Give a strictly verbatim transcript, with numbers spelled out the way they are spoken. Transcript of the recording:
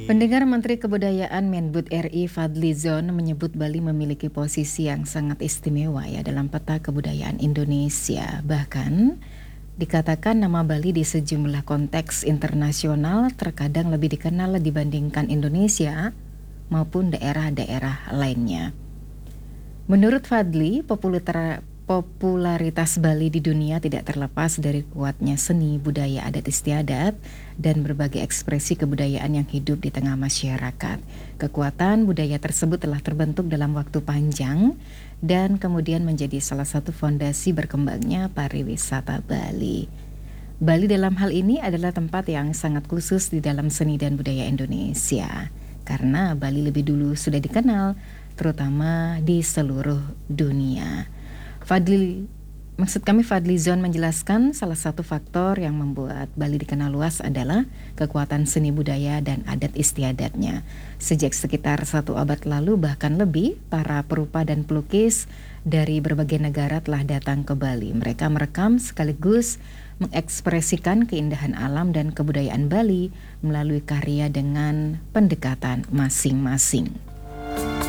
Pendengar Menteri Kebudayaan Menbud R I Fadly Zon menyebut Bali memiliki posisi yang sangat istimewa ya dalam peta kebudayaan Indonesia. Bahkan dikatakan nama Bali di sejumlah konteks internasional terkadang lebih dikenal dibandingkan Indonesia maupun daerah-daerah lainnya. Menurut Fadly, popularitas Popularitas Bali di dunia tidak terlepas dari kuatnya seni, budaya adat istiadat, dan berbagai ekspresi kebudayaan yang hidup di tengah masyarakat. Kekuatan budaya tersebut telah terbentuk dalam waktu panjang dan kemudian menjadi salah satu fondasi berkembangnya pariwisata Bali. Bali dalam hal ini adalah tempat yang sangat khusus di dalam seni dan budaya Indonesia, karena Bali lebih dulu sudah dikenal, terutama di seluruh dunia. Fadly, maksud kami Fadly Zon menjelaskan salah satu faktor yang membuat Bali dikenal luas adalah kekuatan seni budaya dan adat istiadatnya. Sejak sekitar satu abad lalu bahkan lebih, para perupa dan pelukis dari berbagai negara telah datang ke Bali. Mereka merekam sekaligus mengekspresikan keindahan alam dan kebudayaan Bali melalui karya dengan pendekatan masing-masing.